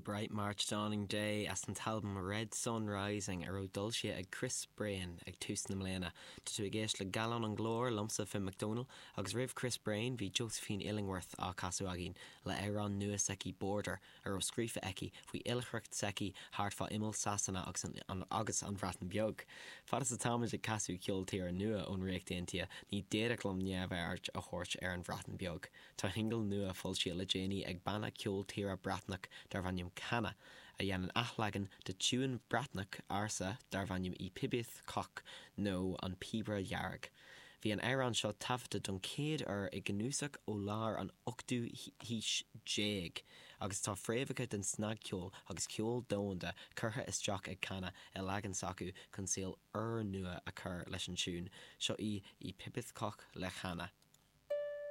bright March dawning day as an talbum Red Sun Rising ar ó dul sé ag Chris Brain ag tús na mléana. Tú ag éis le Galon an Glór lomsa fin McDonald agus rih Chris Brain hí Josephine Illingworth á casú agin le Éireann nua seci Border ar ó scrífa eici faoi ilchreacht seci hartfa imil sasanna agus an bhratan beag. Fadas a táid ag casú ceol tíar nua ón réicht daontia ní déireachlum neamhairt a chóirt ar an bhratan beag. Tá hingal nua fuil sí le Janie ag banna ceol tíar bratnach dar bhainnium canna a dhéanaan achlagan de túin bratnach arsa dar bhainnium I pibith coch nó an pibra dhearg. Bhí an Éireann seo tafta don céad ar I gnúsach ó lár an 8 híis déag agus tá fréamhacha den snag ceol agus ceol dónda curtha isteach ag canna I legan sacu chun saol nua a chur leis an siún seo I pibith coch le chana.